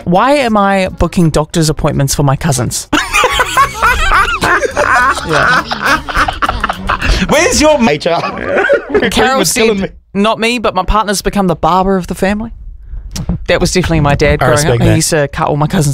Why am I booking doctor's appointments for my cousins? Where's your major? Carol was killing me. said, not me, but my partner's become the barber of the family. That was definitely my dad growing up. respect He that. used to cut all my cousins'